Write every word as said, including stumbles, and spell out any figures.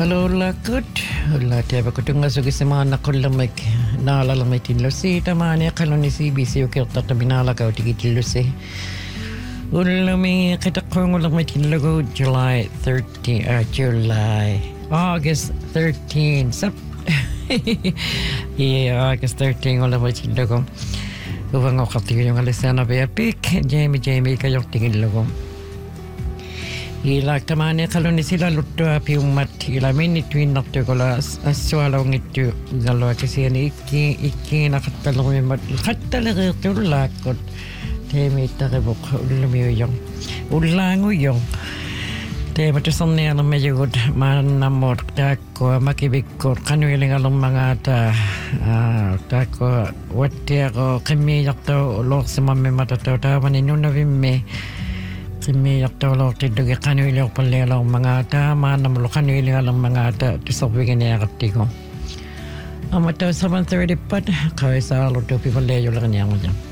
Hello, lakot. Wala tayo ba kutong nga sugi sa mga nakulamig. Naalala may tinlusi. Tama niya kalon ni C B C. Ukir tata binalagaw tigitinlusi. Wala may kitakong wala may tinlago. July thirteenth. Uh, July. August thirteenth. Sap. Yeah, August thirteenth. Wala may tinlago. Uwang ako katigil yung alisana ba yapik. Jamie, Jamie kayong tingilago. Ila tamane kalon ni sila lutto api umat ila minit win natto kola aswalo ngittu galo kasi ni iki iki nakatalo mi mat katalo to lakot temi tarebok ulmi yung ulango yung temi to sonne ano medyo good man namor tako makibikor kanuiling along mga ta tako wette ko kemi yakto lok sama me matato ta maninuna vimme Kami yakto lo tido ke kanui lo palle lo mangata mana lo kanui lo mangata to sobigin ya katiko. Amata seven thirty pat kawisa lo to people le yo la kanya mo.